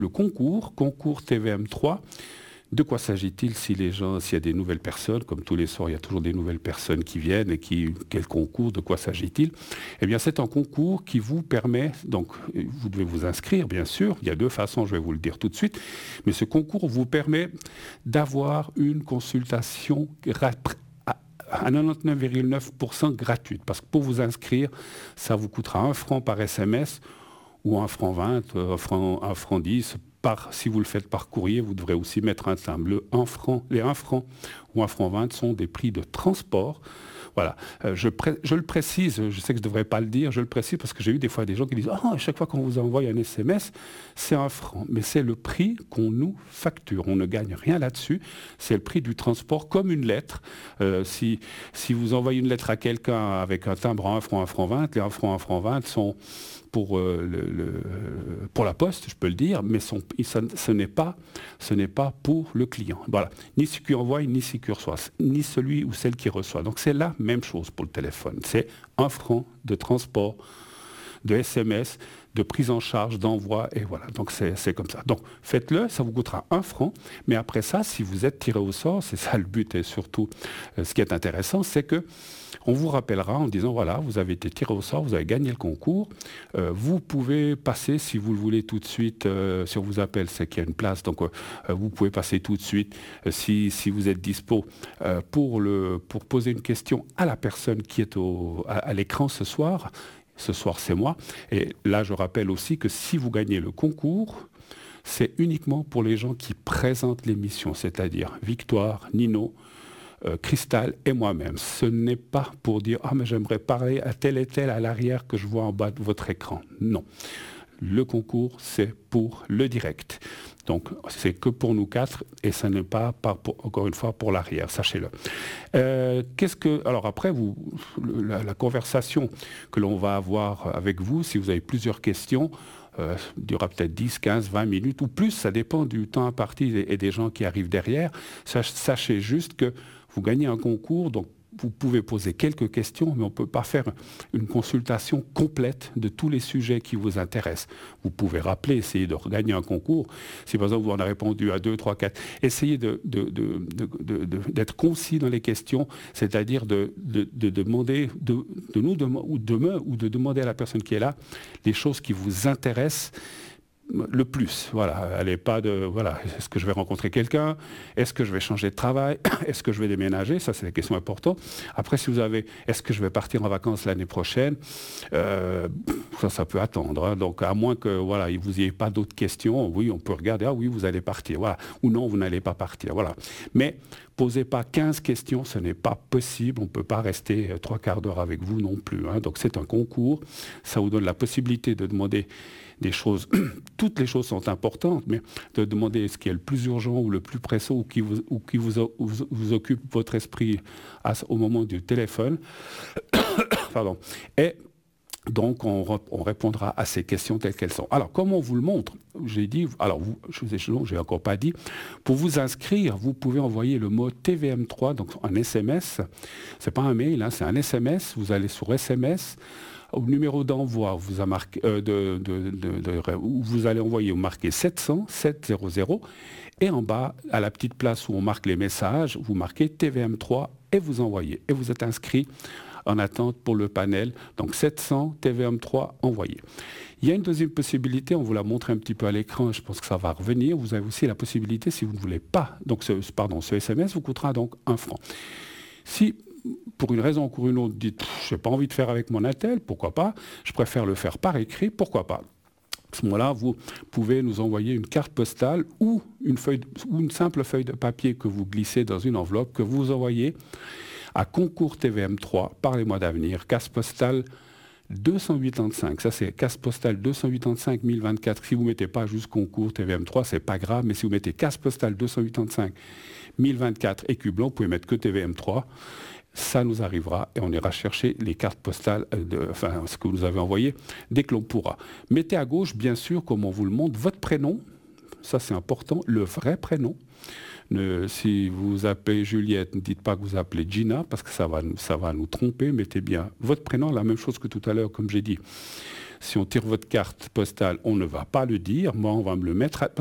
le concours TVM3. De quoi s'agit-il s'il y a des nouvelles personnes, comme tous les soirs, il y a toujours des nouvelles personnes qui viennent et quel concours, de quoi s'agit-il? Eh bien, c'est un concours qui vous permet, donc vous devez vous inscrire, bien sûr, il y a deux façons, je vais vous le dire tout de suite, mais ce concours vous permet d'avoir une consultation à 99,9% gratuite, parce que pour vous inscrire, ça vous coûtera 1 franc par SMS, ou 1 franc 20, 1 franc 10. Si vous le faites par courrier, vous devrez aussi mettre un timbre. Les 1 franc ou 1 franc 20 sont des prix de transport. Voilà, je le précise, je sais que je ne devrais pas le dire, je le précise parce que j'ai eu des fois des gens qui disent « Ah, à chaque fois qu'on vous envoie un SMS, c'est 1 franc ». Mais c'est le prix qu'on nous facture, on ne gagne rien là-dessus, c'est le prix du transport comme une lettre. Si vous envoyez une lettre à quelqu'un avec un timbre en 1 franc, 1 franc 20, les 1 franc, 1 franc 20 sont pour la poste, je peux le dire, mais ce n'est pas pour le client. Voilà, ni celui qui envoie, ni celui qui reçoit, ni celui ou celle qui reçoit. Donc c'est la même chose pour le téléphone. C'est 1 franc de transport, de SMS, de prise en charge, d'envoi, et voilà. Donc c'est comme ça. Donc faites-le, ça vous coûtera 1 franc, mais après ça, si vous êtes tiré au sort, c'est ça le but, et surtout ce qui est intéressant, c'est que on vous rappellera en disant, voilà, vous avez été tiré au sort, vous avez gagné le concours, vous pouvez passer, si vous le voulez tout de suite, si on vous appelle, c'est qu'il y a une place, donc vous pouvez passer tout de suite, si vous êtes dispo, pour poser une question à la personne qui est à l'écran ce soir. Ce soir, c'est moi. Et là, je rappelle aussi que si vous gagnez le concours, c'est uniquement pour les gens qui présentent l'émission, c'est-à-dire Victoire, Nino, Cristal et moi-même. Ce n'est pas pour dire « Ah, mais j'aimerais parler à tel et tel à l'arrière que je vois en bas de votre écran ». Non. Le concours, c'est pour le direct. Donc, c'est que pour nous 4 et ce n'est pas, encore une fois, pour l'arrière, sachez-le. Alors après, la conversation que l'on va avoir avec vous, si vous avez plusieurs questions, durera peut-être 10, 15, 20 minutes ou plus, ça dépend du temps imparti et des gens qui arrivent derrière. Sachez juste que vous gagnez un concours, donc vous pouvez poser quelques questions, mais on ne peut pas faire une consultation complète de tous les sujets qui vous intéressent. Vous pouvez rappeler, essayer de regagner un concours. Si par exemple vous en avez répondu à 2, 3, 4, essayez d'être concis dans les questions, c'est-à-dire de demander, ou de demander à la personne qui est là les choses qui vous intéressent le plus. Voilà, elle n'est pas est-ce que je vais rencontrer quelqu'un? Est-ce que je vais changer de travail? Est-ce que je vais déménager? Ça, c'est des questions importantes. Après, si vous avez, est-ce que je vais partir en vacances l'année prochaine? Ça peut attendre. Hein. Donc, à moins que, vous n'ayez pas d'autres questions, oui, on peut regarder, ah oui, vous allez partir, voilà. Ou non, vous n'allez pas partir, voilà. Mais, posez pas 15 questions, ce n'est pas possible. On ne peut pas rester 3 quarts d'heure avec vous non plus. Hein. Donc, c'est un concours. Ça vous donne la possibilité de demander des choses, toutes les choses sont importantes, mais de demander ce qui est le plus urgent ou le plus pressant ou qui vous occupe votre esprit au moment du téléphone. Pardon. Et donc, on répondra à ces questions telles qu'elles sont. Alors, comment on vous le montre? J'ai dit, j'ai encore pas dit, pour vous inscrire, vous pouvez envoyer le mot TVM3, donc un SMS. C'est pas un mail, hein, c'est un SMS. Vous allez sur SMS. Au numéro d'envoi, vous allez envoyer, vous marquez 700, 700, et en bas, à la petite place où on marque les messages, vous marquez TVM3 et vous envoyez. Et vous êtes inscrit en attente pour le panel. Donc 700, TVM3, envoyé. Il y a une deuxième possibilité, on vous la montre un petit peu à l'écran, je pense que ça va revenir. Vous avez aussi la possibilité, si vous ne voulez pas, donc ce SMS vous coûtera donc 1 franc. Si pour une raison ou pour une autre, dites, je n'ai pas envie de faire avec mon attel, pourquoi pas, je préfère le faire par écrit, pourquoi pas. À ce moment-là, vous pouvez nous envoyer une carte postale ou une simple feuille de papier que vous glissez dans une enveloppe, que vous envoyez à Concours TVM3, par les mois d'avenir, case postale 285, ça c'est case postale 285 1024. Si vous ne mettez pas juste Concours TVM3, c'est pas grave, mais si vous mettez case postale 285 1024 écu blanc, vous pouvez mettre que TVM3. Ça nous arrivera et on ira chercher les cartes postales, ce que vous nous avez envoyé, dès que l'on pourra. Mettez à gauche, bien sûr, comme on vous le montre, votre prénom, ça c'est important, le vrai prénom. Si vous appelez Juliette, ne dites pas que vous appelez Gina, parce que ça va nous tromper, mettez bien votre prénom, la même chose que tout à l'heure, comme j'ai dit. Si on tire votre carte postale, on ne va pas le dire. Moi, on va me le mettre.